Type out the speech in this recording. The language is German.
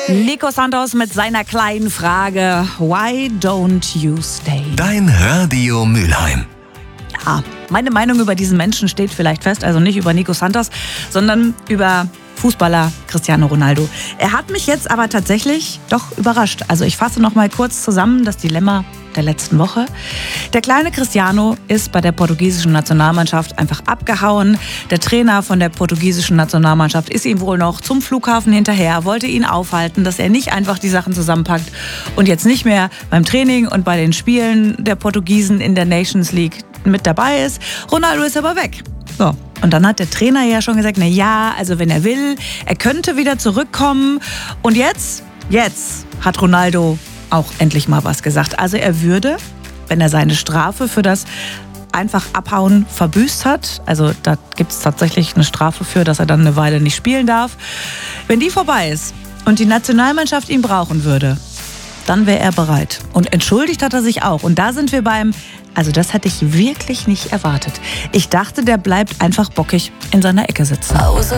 Nico Santos mit seiner kleinen Frage: Why don't you stay? Dein Radio Mülheim. Ja, meine Meinung über diesen Menschen steht vielleicht fest, also nicht über Nico Santos, sondern über Fußballer Cristiano Ronaldo. Er hat mich jetzt aber tatsächlich doch überrascht. Also ich fasse noch mal kurz zusammen das Dilemma der letzten Woche. Der kleine Cristiano ist bei der portugiesischen Nationalmannschaft einfach abgehauen. Der Trainer von der portugiesischen Nationalmannschaft ist ihm wohl noch zum Flughafen hinterher, wollte ihn aufhalten, dass er nicht einfach die Sachen zusammenpackt und jetzt nicht mehr beim Training und bei den Spielen der Portugiesen in der Nations League mit dabei ist. Ronaldo ist aber weg. So. Und dann hat der Trainer ja schon gesagt, na ja, also wenn er will, er könnte wieder zurückkommen. Und jetzt hat Ronaldo auch endlich mal was gesagt. Also er würde, wenn er seine Strafe für das einfach Abhauen verbüßt hat, also da gibt es tatsächlich eine Strafe für, dass er dann eine Weile nicht spielen darf. Wenn die vorbei ist und die Nationalmannschaft ihn brauchen würde, dann wäre er bereit. Und entschuldigt hat er sich auch. Und da sind wir also das hätte ich wirklich nicht erwartet. Ich dachte, der bleibt einfach bockig in seiner Ecke sitzen.